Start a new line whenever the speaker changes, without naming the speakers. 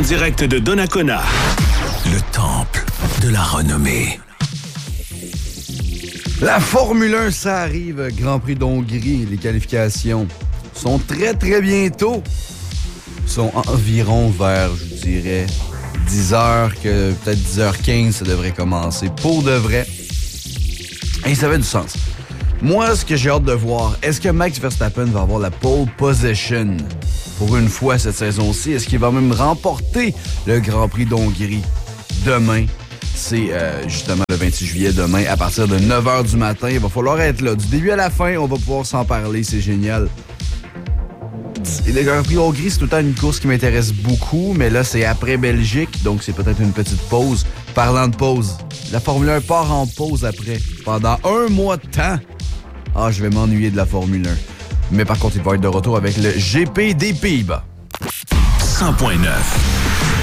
En direct de Donnacona, le temple de la renommée.
La Formule 1, ça arrive. Grand Prix d'Hongrie. Les qualifications sont très, très bientôt. Sont environ vers, je dirais, 10h, que peut-être 10h15, ça devrait commencer. Pour de vrai. Et ça fait du sens. Moi, ce que j'ai hâte de voir, est-ce que Max Verstappen va avoir la pole position pour une fois cette saison-ci? Est-ce qu'il va même remporter le Grand Prix d'Hongrie demain? C'est justement le 26 juillet demain, à partir de 9h du matin. Il va falloir être là. Du début à la fin, on va pouvoir s'en parler. C'est génial. Et le Grand Prix Hongrie, c'est tout le temps une course qui m'intéresse beaucoup, mais là, c'est après Belgique, donc c'est peut-être une petite pause. Parlant de pause, la Formule 1 part en pause après, pendant un mois de temps. Ah, je vais m'ennuyer de la Formule 1. Mais par contre, il va être de retour avec le GP des Pays-Bas.
100.9